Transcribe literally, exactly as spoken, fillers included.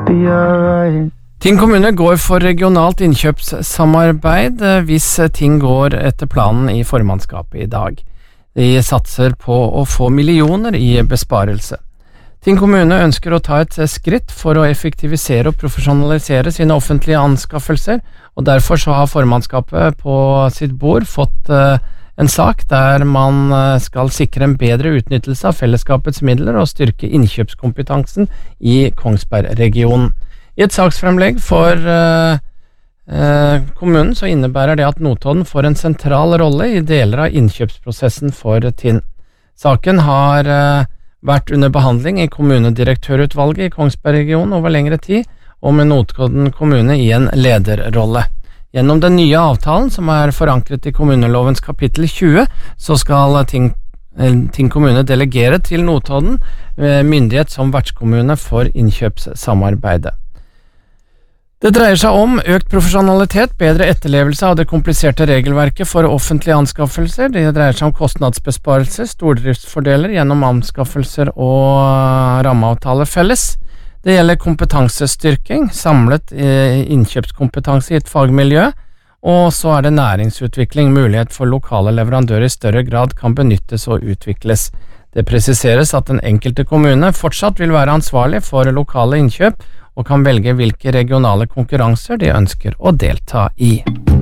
be alright. Tinn kommune går for regionalt innkjøpssamarbeid hvis ting går etter planen i formannskapet i dag. De satser på å få millioner i besparelse. Tinn kommune ønsker å ta et skritt for å effektivisere og profesjonalisere sine offentlige anskaffelser, og derfor så har formannskapet på sitt bord fått uh, en sak der man uh, skal sikre en bedre utnyttelse av fellesskapets midler og styrke innkjøpskompetansen i Kongsberg-regionen. I et saksfremlegg for uh, uh, kommunen så innebærer det at Notodden får en sentral rolle i deler av innkjøpsprosessen for Tinn. Saken har uh, vært under behandling i kommunedirektørutvalget i Kongsberg-regionen over lengre tid, og med Notodden kommune i en lederrolle. Gjennom den nye avtalen, som er forankret i kommunelovens kapittel tjue, så skal Tinn, Tinn kommune delegere til Notodden myndighet som vertskommune for innkjøpssamarbeidet. Det dreier seg om økt profesjonalitet, bedre etterlevelse av det kompliserte regelverket for offentlige anskaffelser. Det dreier seg om kostnadsbesparelser, stordriftsfordeler gjennom anskaffelser og rammeavtaler felles. Det gjelder kompetansestyrking, samlet innkjøpskompetanse i et fagmiljø, og så er det næringsutvikling, mulighet for lokale leverandører i større grad kan benyttes og utvikles. Det presiseres at den enkelte kommune fortsatt vil være ansvarlig for lokale innkjøp, og kan velge hvilke regionale konkurranser de ønsker å delta i.